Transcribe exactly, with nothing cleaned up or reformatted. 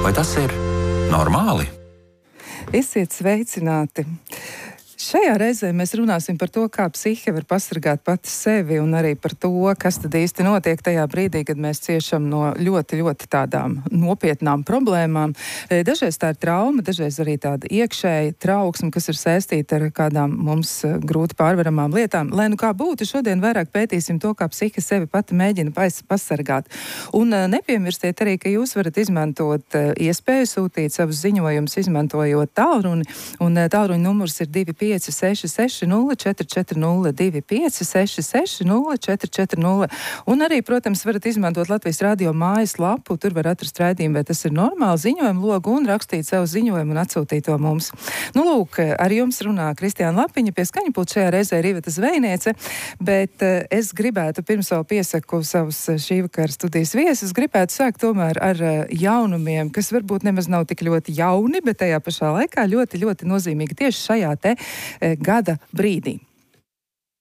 Vai tas ir normāli? Esiet sveicināti! Šajā reizē mēs runāsim par to, kā psihe var pasargāt pati sevi un arī par to, kas tad īsti notiek tajā brīdī, kad mēs ciešam no ļoti, ļoti tādām nopietnām problēmām. Dažreiz tā ir trauma, dažreiz arī tāda iekšēja trauksme, kas ir saistīta ar kādām mums grūti pārvaramām lietām. Lai nu kā būtu, šodien vairāk pētīsim to, kā psihe sevi pati mēģina pasargāt. Un nepiemirstiet arī, ka jūs varat izmantot iespēju sūtīt savus ziņojumus, izmantojot tālruni, un tālruņa numurs ir divi pieci seši seši nulle četri četri nulle, divi pieci seši seši nulle četri četri nulle. Un arī, protams, varat izmantot Latvijas radio mājas lapu, tur var atrast raidījumu, vai tas ir normāli, ziņojumu logu un rakstīt savu ziņojumu un atsūtīt to mums. Nu, lūk, ar jums runā Kristiāna Lapiņa, pie skaņapulta šajā reizē ir Iveta Zvejniece, bet uh, es gribētu, pirms vēl piesaku savus šī vakara studijas viesus, gribētu sākt tomēr ar uh, jaunumiem, kas varbūt nemaz nav tik ļoti jauni, bet tajā pašā laikā ļoti, ļoti nozīmīgi tieši šajā te gada brīdī.